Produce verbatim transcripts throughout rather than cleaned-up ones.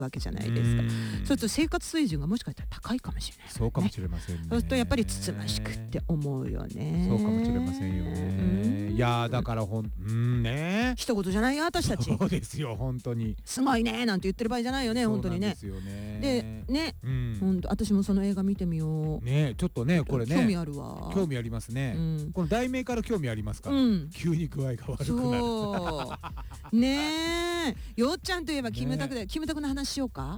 わけじゃないですか。そうすると生活水準がもしかしたら高いかもしれない、ね、 そうかもしれませんね。 そうするとやっぱりつつましくって思うよね。 そうかもしれませんよね。いやだからほんうんね一言じゃないよ私たち。 そうですよ本当に。 すごいねなんて言ってる場合じゃないよね本当にね。 そうなんですよね。 でね、 うん、 本当私もその映画見てみよう。 ねちょっとねこれね興味あるわ。 興味ありますね。うん、この題名から興味ありますから、うん、急に具合が悪くなる。 そうねえよっちゃんといえばキムタクで、ね、キムタクの話しようか。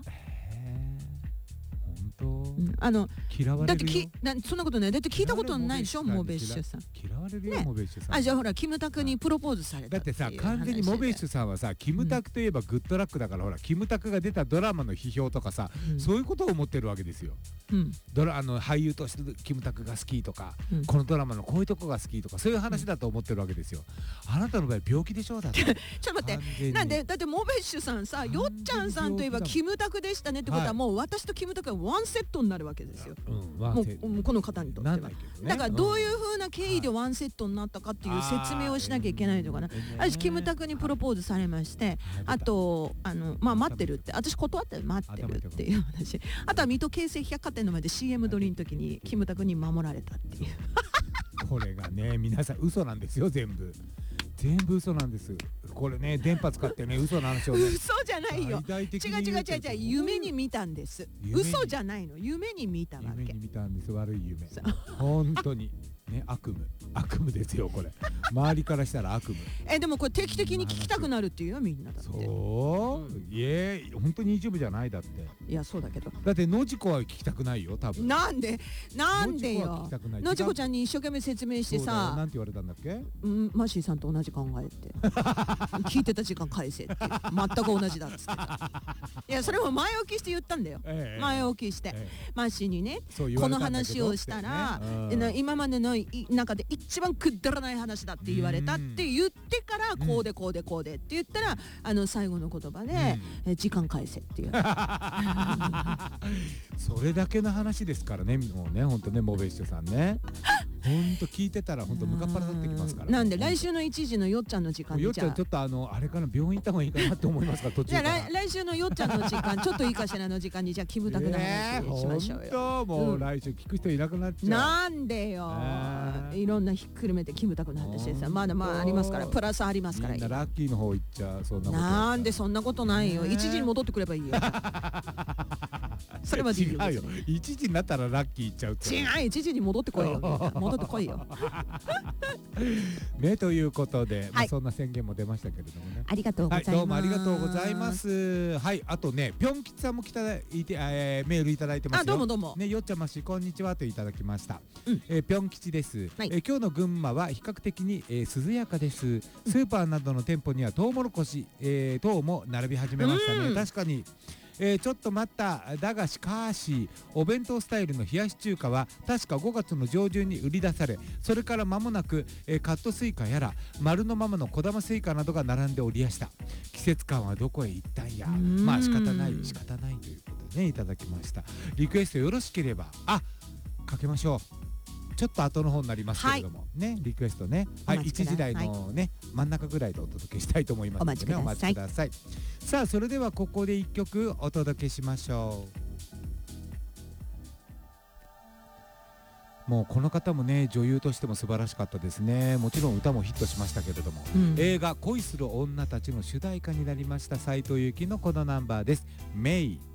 あの嫌われるよ。だってきだそんなことない。だって聞いたことないでしょモベッシュさん。 嫌われるよ、ね、モベッシュさん。 あじゃあほらキムタクにプロポーズされたっていう話で。 だってさ完全にモベッシュさんはさキムタクといえばグッドラックだから、うん、ほらキムタクが出たドラマの批評とかさ、うん、そういうことを思ってるわけですよ。うん、ドラあの俳優としてキムタクが好きとか、うん、このドラマのこういうとこが好きとかそういう話だと思ってるわけですよ。あなたの場合病気でしょだって。 ちょっと待ってなんでだってモベッシュさんさよっちゃんさんといえばキムタクでしたねってことは、はい、もう私とキムタクはワンセットになるわけですよ。うんもうこの方にとっては、ね、だからどういう風な経緯でワンセットになったかっていう説明をしなきゃいけないのかな。私キムタクにプロポーズされまして、あとあのまあ待ってるって私断って待ってるっていう話。あとは水戸京成百貨店の前で シーエム 撮りの時にキムタクに守られたっていうこれがね皆さん嘘なんですよ全部。全部嘘なんです。これね電波使ってね嘘の話をね。 嘘じゃないよ。違う違う違う違う夢に見たんです。嘘じゃないの夢に見たわけ。 夢に見たんです悪い夢。本当にね悪夢悪夢ですよこれ。周りからしたら悪夢。 えでもこれ定期的に聞きたくなるっていうよみんなだって。 そう、うん、いえ本当に YouTube じゃないだって。 いやそうだけど。 だってのじこは聞きたくないよ多分。 なんでなんでよ。のじこちゃんに一生懸命説明してさ。 なんて言われたんだっけ？ うんマシーさんと同じ考えって聞いてた時間返せって全く同じだっつってた。いやそれも前置きして言ったんだよ、ええ、前置きして、ええ、マッシーにねこの話をしたら、ね、今までの中で一番くだらない話だって言われたって言ってからこうでこうでこうでって言ったら、うん、あの最後の言葉で、うん、え時間返せっていうそれだけの話ですからねもうね本当ねモベッシュさんね本当聞いてたら本当ムカッパラになってきますから。 なんで来週のいちじのよっちゃんの時間によっちゃんちょっとあのあれかな病院行った方がいいかなって思いますから途中から。 じゃあ来週のよっちゃんの時間ちょっといいかしらの時間にじゃあキムタクの話しましょうよ。 本当もう来週聞く人いなくなっちゃう。 なんでよ。いろんなひっくるめてキムタクの話でさまだまあありますからプラスありますから。 みんなラッキーの方行っちゃうそんなこと。 なんでそんなことないよ。いちじに戻ってくればいいよ。それまでいいよ。 違うよいちじになったらラッキー行っちゃうって。 違ういちじに戻ってこいよ。戻ってこいよ。 ねということで、まあ、そんな宣言も出ましたけれどもね。 ありがとうございます。 どうもありがとうございます。はいあとねぴょん吉さんも来たいて、えー、メールいただいてますよ。 あどうもどうも。 ねよっちゃましこんにちはといただきました。うんえー、ぴょん吉です、はいえー。今日の群馬は比較的に、えー、涼やかです。スーパーなどの店舗にはトウモロコシ、えー、等も並び始めましたね。うん、確かに。えー、ちょっと待っただがしかしお弁当スタイルの冷やし中華は確かごがつの上旬に売り出されそれから間もなく、えー、カットスイカやら丸のままの小玉スイカなどが並んでおりやした。季節感はどこへ行ったんや。まあ仕方ない仕方ないということでねいただきました。リクエストよろしければあかけましょう。ちょっと後の方になりますけれども、はい、ねリクエストねはいいちじ台のね、はい、真ん中ぐらいでお届けしたいと思いますのでねお待ちください。さあそれではここでいっきょくお届けしましょう。もうこの方もね女優としても素晴らしかったですね。もちろん歌もヒットしましたけれども、うん、映画恋する女たちの主題歌になりました斉藤由貴のこのナンバーです。メイ